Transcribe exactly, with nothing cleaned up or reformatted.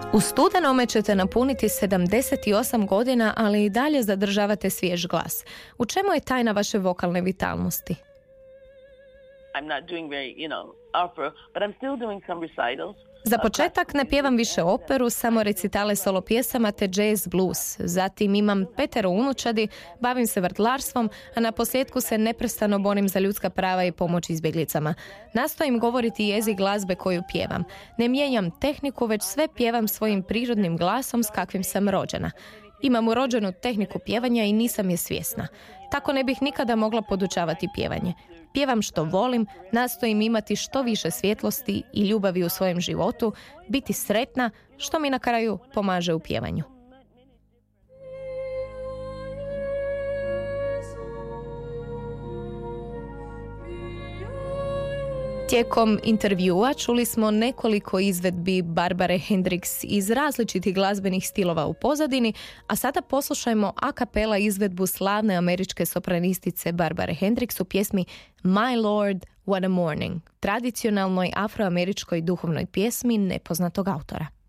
U studenome ćete napuniti sedamdeset osam godina, ali i dalje zadržavate svjež glas. U čemu je tajna vaše vokalne vitalnosti? I'm not doing very, you know, opera, but I'm still doing some recitals. Za početak ne pjevam više operu, samo recitale solo pjesama te jazz blues. Zatim imam petero unučadi, bavim se vrtlarstvom, a na posljedku se neprestano borim za ljudska prava i pomoć izbjeglicama. Nastojim govoriti jezik glazbe koju pjevam. Ne mijenjam tehniku, već sve pjevam svojim prirodnim glasom s kakvim sam rođena. Imam urođenu tehniku pjevanja i nisam je svjesna. Tako ne bih nikada mogla podučavati pjevanje. Pjevam što volim, nastojim imati što više svjetlosti i ljubavi u svojem životu, biti sretna, što mi na kraju pomaže u pjevanju. Tijekom intervjua čuli smo nekoliko izvedbi Barbare Hendricks iz različitih glazbenih stilova u pozadini, a sada poslušajmo a cappella izvedbu slavne američke sopranistice Barbare Hendricks u pjesmi My Lord, What a Morning, tradicionalnoj afroameričkoj duhovnoj pjesmi nepoznatog autora.